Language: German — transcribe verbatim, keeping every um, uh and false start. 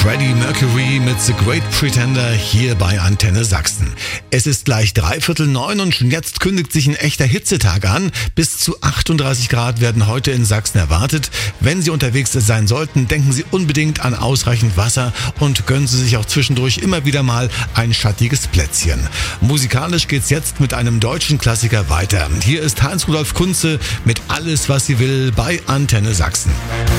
Freddie Mercury mit The Great Pretender hier bei Antenne Sachsen. Es ist gleich dreiviertel neun und schon jetzt kündigt sich ein echter Hitzetag an. Bis zu achtunddreißig Grad werden heute in Sachsen erwartet. Wenn Sie unterwegs sein sollten, denken Sie unbedingt an ausreichend Wasser und gönnen Sie sich auch zwischendurch immer wieder mal ein schattiges Plätzchen. Musikalisch geht's jetzt mit einem deutschen Klassiker weiter. Hier ist Heinz Rudolf Kunze mit Alles, was sie will bei Antenne Sachsen.